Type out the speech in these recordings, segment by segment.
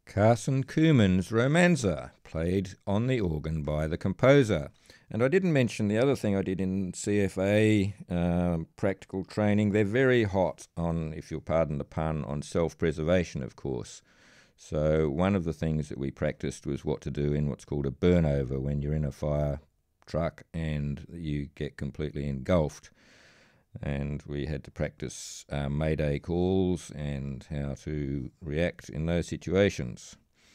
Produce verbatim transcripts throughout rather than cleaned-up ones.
Carson Kuhlman's Romanza, played on the organ by the composer. And I didn't mention the other thing I did in C F A, um, practical training. They're very hot on, if you'll pardon the pun, on self-preservation, of course. So one of the things that we practiced was what to do in what's called a burnover, when you're in a fire truck and you get completely engulfed. And we had to practice uh, mayday calls and how to react in those situations.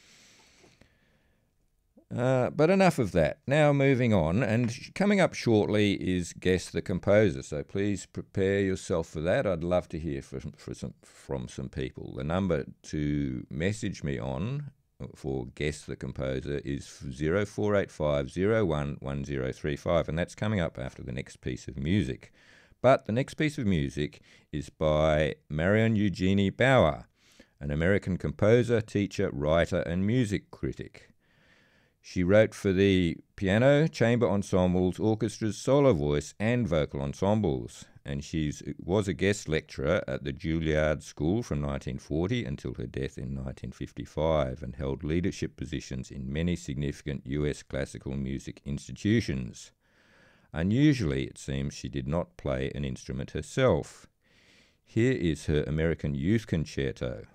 Uh, but enough of that. Now moving on, and sh- coming up shortly is Guess the Composer, so please prepare yourself for that. I'd love to hear from, for some, from some people. The number to message me on for Guess the Composer is zero four eight five zero one one zero three five, and that's coming up after the next piece of music. But the next piece of music is by Marion Eugenie Bauer, an American composer, teacher, writer, and music critic. She wrote for the piano, chamber ensembles, orchestras, solo voice, and vocal ensembles. And she was a guest lecturer at the Juilliard School from nineteen forty until her death in nineteen fifty-five, and held leadership positions in many significant U S classical music institutions. Unusually, it seems, she did not play an instrument herself. Here is her American Youth Concerto.